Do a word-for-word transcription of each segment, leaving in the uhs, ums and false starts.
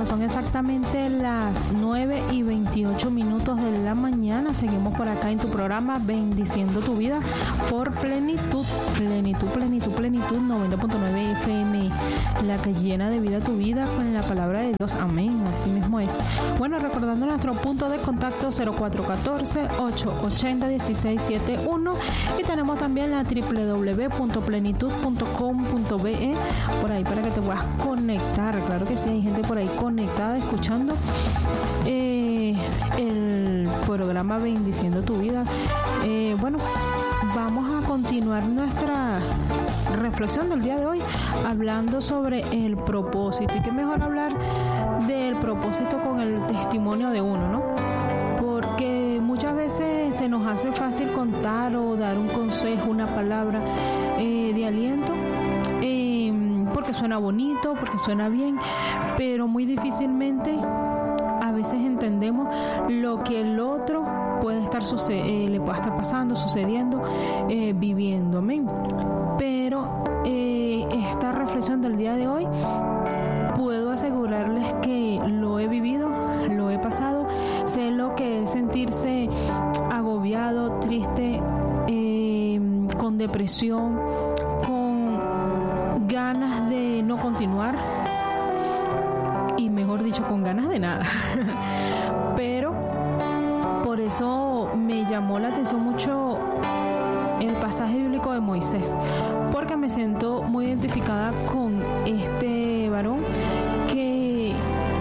son exactamente las nueve y veintiocho minutos de la mañana. Seguimos por acá en tu programa Bendiciendo tu Vida por Plenitud, Plenitud, Plenitud, Plenitud noventa punto nueve F M, la que llena de vida tu vida con la palabra de Dios. Amén, así mismo es. Bueno, recordando nuestro punto de contacto cero cuatro uno cuatro, ocho ocho cero, uno seis siete uno, y tenemos también la doble u doble u doble u punto plenitud punto com punto be e por ahí para que te puedas conectar. Claro que sí, hay gente por ahí conectada escuchando eh, el programa Bendiciendo tu Vida. Eh, bueno, vamos a continuar nuestra reflexión del día de hoy hablando sobre el propósito. Y qué mejor hablar del propósito con el testimonio de uno, ¿no? Porque muchas veces se nos hace fácil contar o dar un consejo, una palabra eh, de aliento, eh, porque suena bonito, porque suena bien, pero muy difícilmente a veces entendemos lo que el otro puede estar suce- eh, le pueda estar pasando, sucediendo, eh, viviendo. Amén. Pero eh, esta reflexión del día de hoy, puedo asegurarles que lo he vivido, lo he pasado, sé lo que es sentirse agobiado, triste, eh, con depresión, con ganas de no continuar y mejor dicho, con ganas de nada. Pero por eso me llamó la atención mucho el pasaje bíblico de Moisés, porque me siento muy identificada con este varón que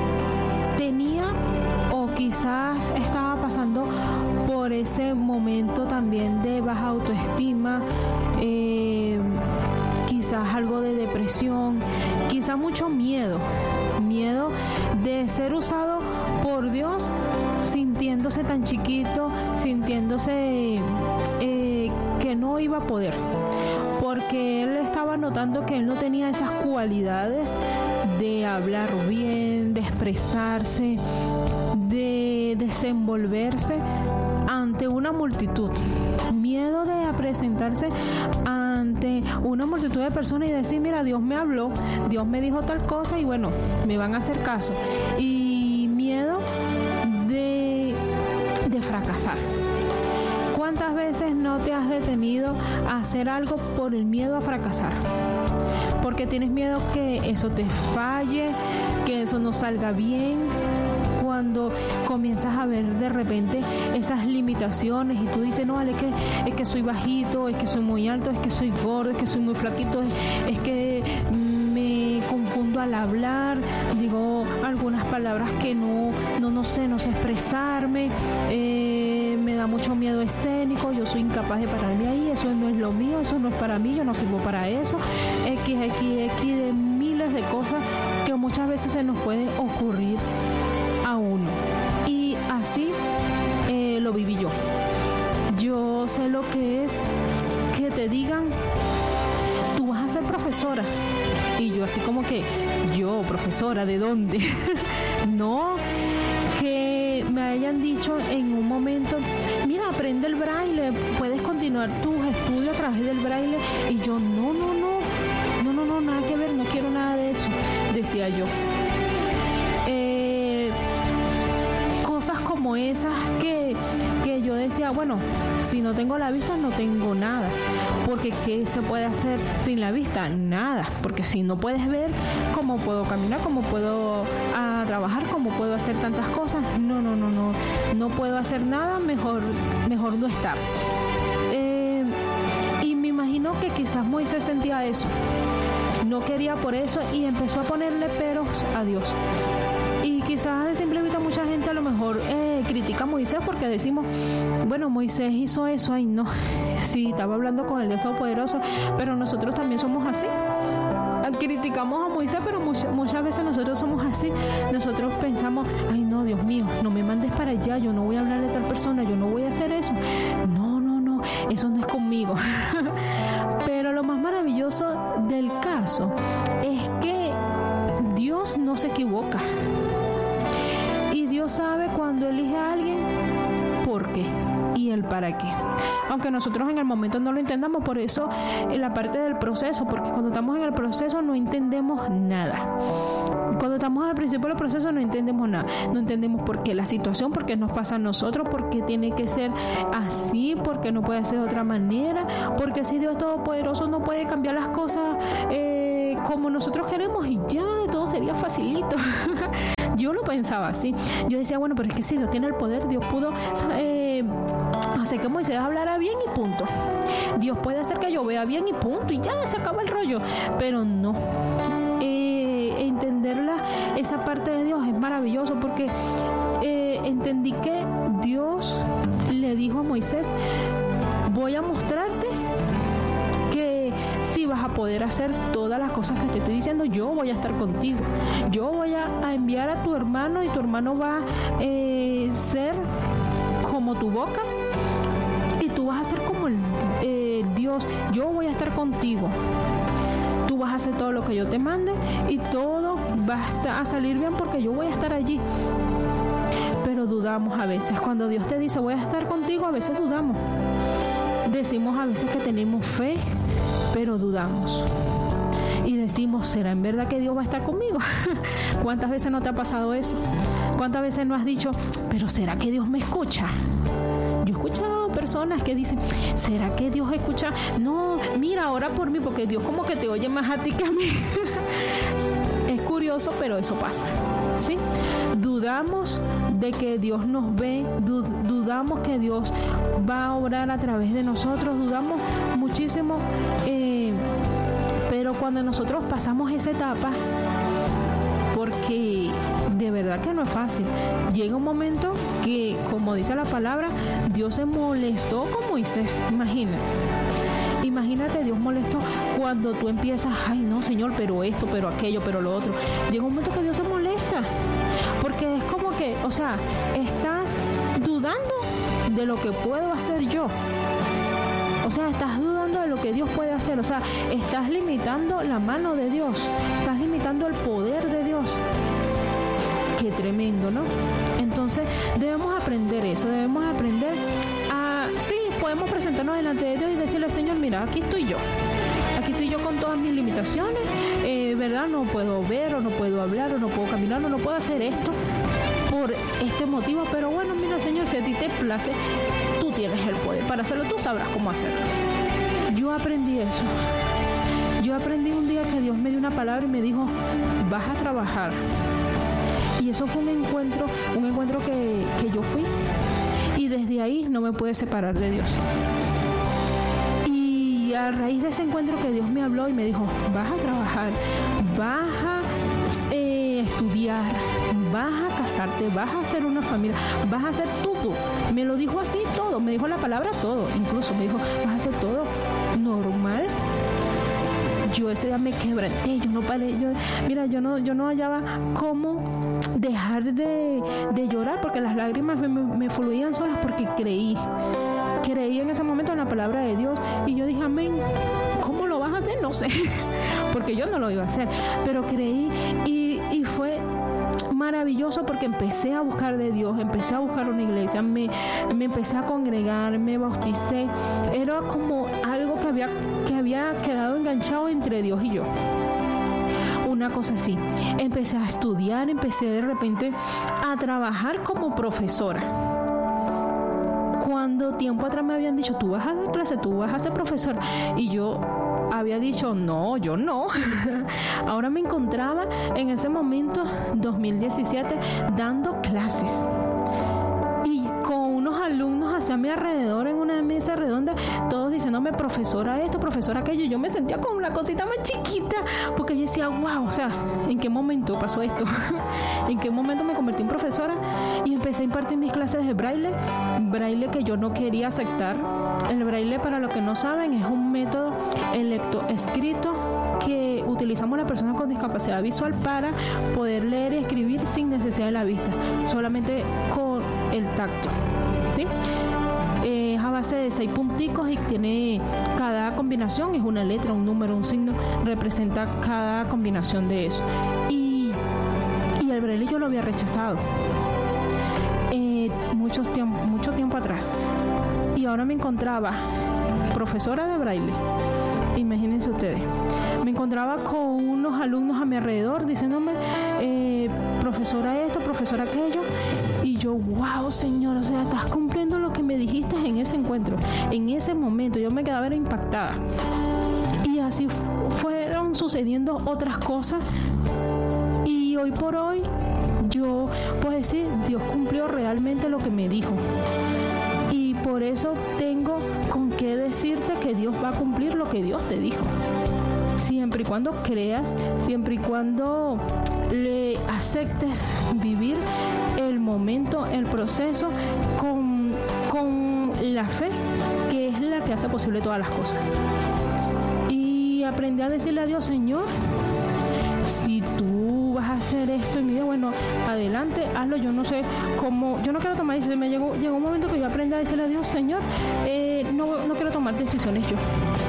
tenía o quizás estaba pasando por ese momento también de baja autoestima, eh, quizás algo de depresión, quizás mucho miedo, miedo de ser usado por Dios, sintiéndose tan chiquito, sintiéndose eh, que no iba a poder, porque él estaba notando que él no tenía esas cualidades de hablar bien, de expresarse, de desenvolverse ante una multitud. Miedo de presentarse ante una multitud de personas y decir, mira, Dios me habló, Dios me dijo tal cosa y bueno, me van a hacer caso. Y miedo de, de fracasar. ¿Cuántas veces no te has detenido a hacer algo por el miedo a fracasar? Porque tienes miedo que eso te falle, que eso no salga bien. Cuando comienzas a ver de repente esas limitaciones y tú dices, no, vale, es que, es que soy bajito, es que soy muy alto, es que soy gordo, es que soy muy flaquito, es, es que me confundo al hablar, digo algunas palabras que no, no, no sé, no sé expresarme, eh, me da mucho miedo escénico, yo soy incapaz de pararme ahí, eso no es lo mío, eso no es para mí, yo no sirvo para eso, X, X, X de miles de cosas que muchas veces se nos puede ocurrir a uno. Y así eh, lo viví yo. Yo sé lo que es que te digan, tú vas a ser profesora. Y yo así como que, yo, profesora, ¿de dónde? No, que me hayan dicho en un momento, mira, aprende el braille, puedes continuar tus estudios a través del braille. Y yo, no, no, no, no, no, no, nada que ver, no quiero nada de eso, decía yo. Eh, cosas como esas que, que yo decía, bueno, si no tengo la vista no tengo nada, porque ¿qué se puede hacer sin la vista? Nada, porque si no puedes ver, ¿cómo puedo caminar? ¿Cómo puedo a trabajar? ¿Cómo puedo hacer tantas cosas? No, no, no, no, no puedo hacer nada, mejor, mejor no estar. Eh, y me imagino que quizás Moisés sentía eso, no quería por eso y empezó a ponerle peros a Dios. Y quizás de simple vista mucha gente a lo mejor eh, critica a Moisés porque decimos, bueno, Moisés hizo eso, ay no, sí, estaba hablando con el Dios Todopoderoso, pero nosotros también somos así. Criticamos a Moisés, pero muchas, muchas veces nosotros somos así. Nosotros pensamos, ay no, Dios mío, no me mandes para allá, yo no voy a hablar de tal persona, yo no voy a hacer eso. No, no, no, eso no es conmigo. Pero lo más maravilloso del caso es que Dios no se equivoca. Y Dios sabe cuando elige a alguien por qué y el para qué. Aunque nosotros en el momento no lo entendamos, por eso en la parte del proceso, porque cuando estamos en el proceso no entendemos nada. Cuando estamos al principio del proceso no entendemos nada. No entendemos por qué la situación, por qué nos pasa a nosotros, por qué tiene que ser así, por qué no puede ser de otra manera, porque si Dios Todopoderoso no puede cambiar las cosas eh, como nosotros queremos y ya todo sería facilito. Yo lo pensaba así. Yo decía, bueno, pero es que si Dios tiene el poder, Dios pudo eh, hacer que Moisés hablara bien y punto. Dios puede hacer que yo vea bien y punto, y ya se acaba el rollo. Pero no. Eh, entenderla, esa parte de Dios es maravilloso, porque eh, entendí que Dios le dijo a Moisés, voy a mostrarte que si vas a poder hacer todas las cosas que te estoy diciendo, yo voy a estar contigo. Yo voy a, a enviar a tu hermano y tu hermano va a eh, ser como tu boca y tú vas a ser como el eh, Dios. Yo voy a estar contigo. Tú vas a hacer todo lo que yo te mande y todo va a salir bien porque yo voy a estar allí. Pero dudamos a veces. Cuando Dios te dice voy a estar contigo, a veces dudamos. Decimos a veces que tenemos fe, pero dudamos. Y decimos, ¿será en verdad que Dios va a estar conmigo? ¿Cuántas veces no te ha pasado eso? ¿Cuántas veces no has dicho, pero ¿será que Dios me escucha? Yo he escuchado personas que dicen, ¿será que Dios escucha? No, mira, ora por mí, porque Dios como que te oye más a ti que a mí. Es curioso, pero eso pasa, ¿sí? Dudamos de que Dios nos ve, dud- dudamos que Dios va a obrar a través de nosotros, dudamos muchísimo, eh, pero cuando nosotros pasamos esa etapa, porque de verdad que no es fácil, llega un momento que, como dice la palabra, Dios se molestó con Moisés, imagínate. Imagínate Dios molesto cuando tú empiezas, ay no Señor, pero esto, pero aquello, pero lo otro. Llega un momento que Dios se molesta, porque es como que, o sea, estás dudando de lo que puedo hacer yo. O sea, estás dudando de lo que Dios puede hacer. O sea, estás limitando la mano de Dios, estás limitando el poder de Dios. Qué tremendo, ¿no? Entonces, debemos aprender eso, debemos aprender a, sí, podemos presentarnos delante de Dios y decirle, Señor, mira, aquí estoy yo. Aquí estoy yo con todas mis limitaciones, eh, ¿verdad? No puedo ver, o no puedo hablar, o no puedo caminar, o no puedo hacer esto por este motivo, pero bueno, mira, Señor, si a ti te place, tú tienes el poder para hacerlo, tú sabrás cómo hacerlo. Yo aprendí eso. Yo aprendí un día que Dios me dio una palabra y me dijo, vas a trabajar. Y eso fue un encuentro, un encuentro que, que yo fui, y desde ahí no me pude separar de Dios. Y a raíz de ese encuentro que Dios me habló y me dijo, vas a trabajar, vas a eh, estudiar, vas a casarte, vas a hacer una familia, vas a hacer todo. Me lo dijo así todo, me dijo la palabra todo, incluso me dijo, vas a hacer todo normal. Yo ese día me quebranté, yo no paré, yo, mira, yo no, yo no hallaba cómo dejar de, de llorar, porque las lágrimas me, me fluían solas, porque creí, creí en ese momento en la palabra de Dios, y yo dije, amén. ¿Cómo lo vas a hacer? No sé, porque yo no lo iba a hacer, pero creí, y, y fue maravilloso, porque empecé a buscar de Dios, empecé a buscar una iglesia, me, me empecé a congregar, me bauticé. Era como algo que había, que había quedado enganchado entre Dios y yo. Una cosa así. Empecé a estudiar, empecé de repente a trabajar como profesora. Cuando tiempo atrás me habían dicho, tú vas a dar clase, tú vas a ser profesor, y yo había dicho, no, yo no. Ahora me encontraba en ese momento, dos mil diecisiete, dando clases. Y con unos alumnos hacia mi alrededor en una mesa redonda, todos diciéndome, profesora esto, profesora aquello. Yo me sentía como una cosita más chiquita, porque yo decía, wow, o sea, ¿en qué momento pasó esto? ¿En qué momento me convertí en profesora? Y empecé a impartir mis clases de braille, braille que yo no quería aceptar. El braille, para los que no saben, es un método electroescrito que utilizamos las personas con discapacidad visual para poder leer y escribir sin necesidad de la vista, solamente con el tacto, ¿sí? Eh, es a base de seis punticos y tiene, cada combinación es una letra, un número, un signo, representa cada combinación de eso. Y, y el braille yo lo había rechazado eh, muchos tiempo, mucho tiempo atrás. Y ahora me encontraba profesora de braille. Imagínense ustedes, me encontraba con unos alumnos a mi alrededor diciéndome, eh, profesora esto, profesora aquello, y yo, wow, Señor, o sea, estás cumpliendo lo que me dijiste en ese encuentro, en ese momento. Yo me quedaba impactada. Y así fu- fueron sucediendo otras cosas, y hoy por hoy yo puedo decir, Dios cumplió realmente lo que me dijo. Y por eso tengo con qué decirte que Dios va a cumplir lo que Dios te dijo. Siempre y cuando creas, siempre y cuando le aceptes vivir el momento, el proceso con, con la fe, que es la que hace posible todas las cosas. Y aprendí a decirle a Dios, Señor, si tú vas a hacer esto en mi vida, bueno, adelante, hazlo. Yo no sé cómo, yo no quiero tomar decisiones. Me llegó, llegó un momento que yo aprendí a decirle a Dios, Señor, eh, no, no quiero tomar decisiones yo.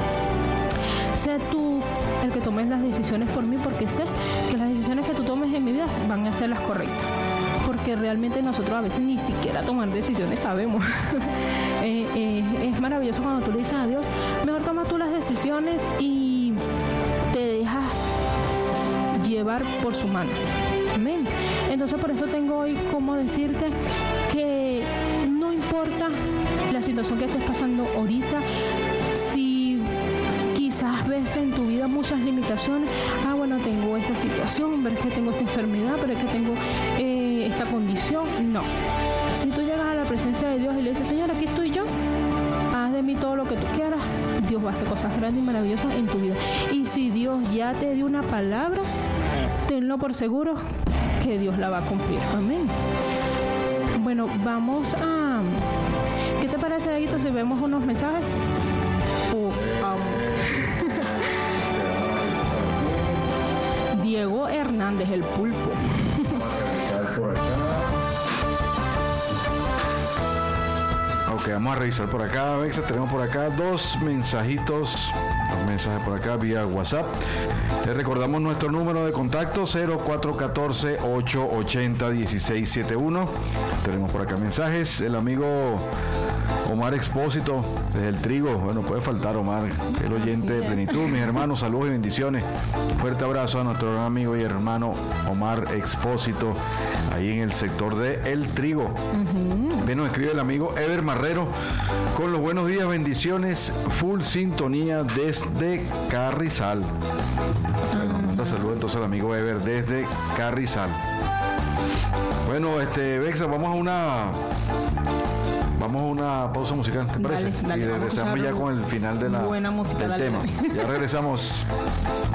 Sé tú el que tomes las decisiones por mí, porque sé que las decisiones que tú tomes en mi vida van a ser las correctas. Porque realmente nosotros a veces ni siquiera tomar decisiones sabemos. eh, eh, es maravilloso cuando tú le dices a Dios, mejor toma tú las decisiones y te dejas llevar por su mano. Amén. Entonces por eso tengo hoy como decirte que no importa la situación que estés pasando ahorita, si quizás ves en tu vida muchas limitaciones, ah bueno, tengo esta situación, pero es que tengo esta enfermedad, pero es que tengo eh, esta condición. No. Si tú llegas a la presencia de Dios y le dices, Señor, aquí estoy yo, haz de mí todo lo que tú quieras, Dios va a hacer cosas grandes y maravillosas en tu vida. Y si Dios ya te dio una palabra, tenlo por seguro que Dios la va a cumplir. Amén. Bueno, vamos a... ¿Qué te parece, Daguito, si vemos unos mensajes? Oh, vamos. Diego Hernández, el pulpo. Ok, vamos a revisar por acá, Vexa. Tenemos por acá dos mensajitos, dos mensajes por acá vía WhatsApp. Les recordamos nuestro número de contacto, cero cuatro uno cuatro, ocho ocho cero, uno seis siete uno. Tenemos por acá mensajes. El amigo Omar Expósito, desde el Trigo. Bueno, puede faltar Omar, el oyente de Plenitud. Mis hermanos, saludos y bendiciones. Fuerte abrazo a nuestro gran amigo y hermano Omar Expósito, ahí en el sector de El Trigo. Uh-huh. Bien, nos escribe el amigo Ever Marrero con los buenos días, bendiciones, full sintonía desde Carrizal. Uh-huh. Manda saludos entonces al amigo Ever desde Carrizal. Bueno, este, Vexa, vamos a una... Vamos a una pausa musical, ¿te parece? Dale, dale, y regresamos ya con el final de la, buena música, del dale, tema. Dale. Ya regresamos.